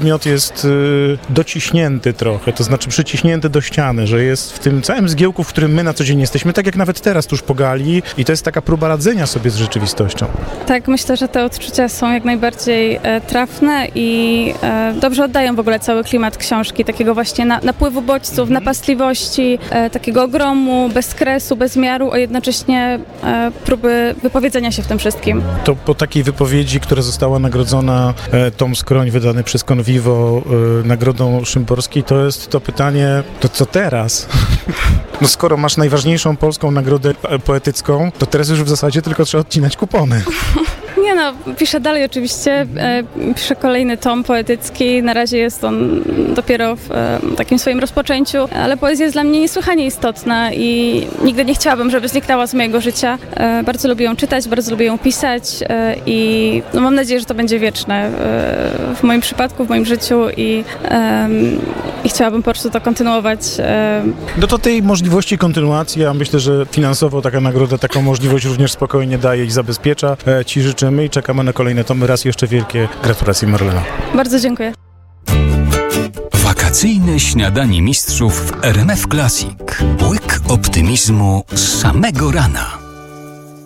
przedmiot jest dociśnięty trochę, to znaczy przyciśnięty do ściany, że jest w tym całym zgiełku, w którym my na co dzień jesteśmy, tak jak nawet teraz tuż po gali i to jest taka próba radzenia sobie z rzeczywistością. Tak, myślę, że te odczucia są jak najbardziej trafne i dobrze oddają w ogóle cały klimat książki, takiego właśnie napływu bodźców, napastliwości, takiego ogromu, bezkresu, bezmiaru, a jednocześnie próby wypowiedzenia się w tym wszystkim. To po takiej wypowiedzi, która została nagrodzona, tom Skroń wydany przez Convivo nagrodą Szymborskiej, to jest to pytanie, to co teraz? No skoro masz najważniejszą polską nagrodę poetycką, to teraz już w zasadzie tylko trzeba odcinać kupony. Nie no, piszę dalej oczywiście, piszę kolejny tom poetycki, na razie jest on dopiero w takim swoim rozpoczęciu, ale poezja jest dla mnie niesłychanie istotna i nigdy nie chciałabym, żeby zniknęła z mojego życia. Bardzo lubię ją czytać, bardzo lubię ją pisać i no, mam nadzieję, że to będzie wieczne w moim przypadku, w moim życiu i chciałabym po prostu to kontynuować. No to tej możliwości kontynuacji, ja myślę, że finansowo taka nagroda taką możliwość również spokojnie daje i zabezpiecza. Ci życzymy i czekamy na kolejne tomy. Raz jeszcze wielkie gratulacje, Marlena. Bardzo dziękuję. Wakacyjne śniadanie mistrzów w RMF Classic. Łyk optymizmu z samego rana.